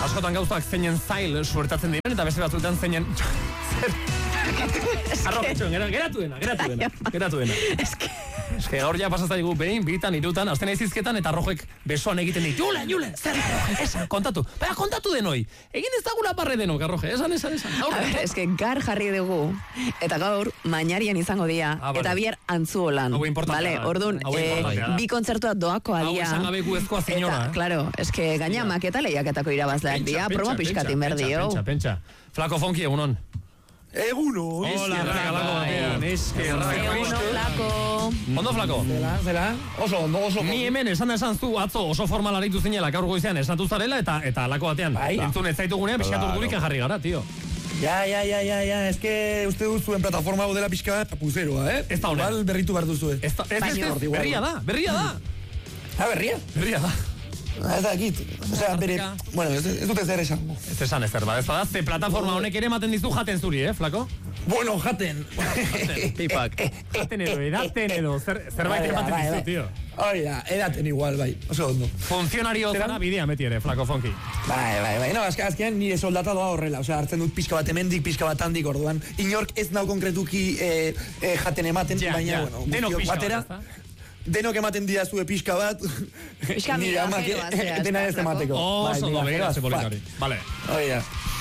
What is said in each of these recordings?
askotan gauzak zeinen zail suertatzen diren, eta beste batzuetan zeinen... Arroketxoen, geratu dena. Eske gaur ja pasazaigu behin, bitan, irutan, azten aizizketan, eta arrojek besoan egiten dit. Jule, zer, esan, kontatu. Baina kontatu denoi. Egin ez dagula parre denok, arroje, esan. Eske gar jarri dugu, eta gaur, mainarian izango dia, eta bihar antzuolan. Hau importantea. Vale, orduan, bi kontzertua doakoa dia. Hau esan gabeku ezkoa zinora. Eta, claro, eske gainamak eta lehiaketako irabazleak dia, promo pixkatin berdi, jo. Pentsa. Flako Fonki, egunon. Eguno, hola, Flako. Eguno, Flako. Ondo, Flako? Zela, oso ondo. Ni hemen esan zu atzo oso formal aritu zinela gaur goizean esnatu zarela eta alako batean. Entzun ez zaitugunean pixkat urduriken jarri gara, tio. Ja, es que uste duzuen plataforma hau dela pixka papuzeroa, Ez da honen. Igual berritu behar duzue. Berria da. Berria da. Ez da, ekit. Osea, bere... Bueno, ez dute zer esan. Ez esan ez zerba. Ez da, ze plataforma honek ere ematen dizu jaten zuri, Flako? Bueno, jaten. Pipak. Jaten edo, zerbait ematen dizu, tio. Hori da, edaten igual, bai. Oso ondo. Funtzionario zara bidea meti ere, Flako Fonki. Bai. No, azkenean nire soldata doa horrela. Osea, hartzen dut pixka bat hemendik, pixka bat handik orduan. Inork ez nau konkretuki jaten ematen, baina, bueno, denok pixka batera. Denok ematen dira zue pixka bat. Pixka nire amak dena ez emateko. Oso do, begira, ze polikari. Vale. Oia.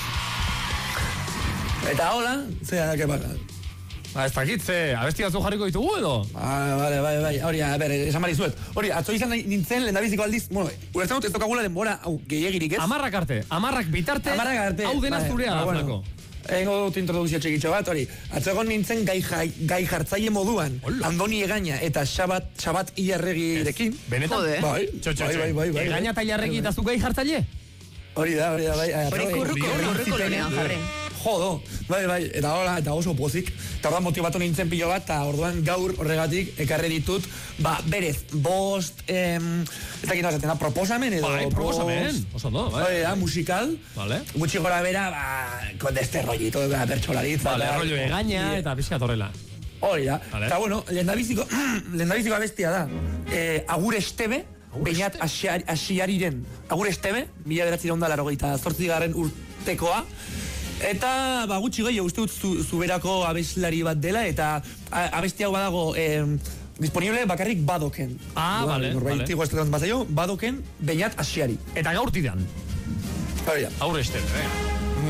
Eta hola, zera, que baka. Ez dakit, ze, abesti batzu jarriko ditugu edo? Bai. Hori, a ber, esan bari zuet. Hori, atzo izan nintzen lehendabiziko aldiz, bueno, ulertzen dut ez tokagula denbora, gehiagirik ez? Amarrak bitarte, hau dena zurea da, Flako. Egingo dut introdukzio txikitxo bat, hori. Atzegon nintzen gai jartzaile moduan, Andoni Egaña eta Xabat Ilarregirekin. Benetan? Bai. Egaña eta Ilarregi eta zu gai jartzaile? Hori da, bai. Hori kurruko lenean jarri. Jodo, bai, eta hola, eta oso pozik. Eta orduan motibatu nintzen pilo bat, eta orduan gaur horregatik ekarri ditut, berez, bost, ez dakit nazatzen, proposamen edo... Bai, proposamen, oso no, bai. Musikal, gutxi gora bera, con este rollito, bertxolaritza. Vale, rollo Egaña eta pixka torrela. Hori da, eta bueno, lehendabiziko abestia da, Agur Estebe, Beñat Asiariren, Agur Estebe, 1988 urtekoa, eta gutxi gehiago uste dut zuberako abeslari bat dela, eta abesti hau badago disponible bakarrik Badoken. Vale. Norbaitigo estatzen bat zaio, Badoken, Beñat Asiari. Eta gaurtidan. Hori da. Agur Estebe,